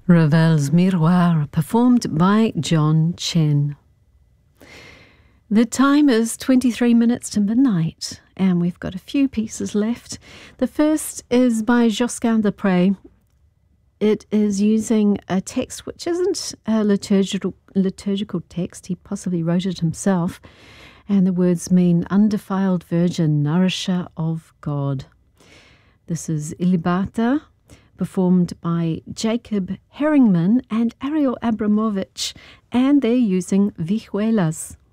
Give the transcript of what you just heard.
Ravel's Miroir, performed by John Chen. The time is 23 minutes to midnight, and we've got a few pieces left. The first is by Josquin des Prez. It is using a text which isn't a liturgical text. He possibly wrote it himself, and the words mean undefiled virgin, nourisher of God. This is Ilibata, performed by Jacob Herringman and Ariel Abramovich, and they're using vihuelas.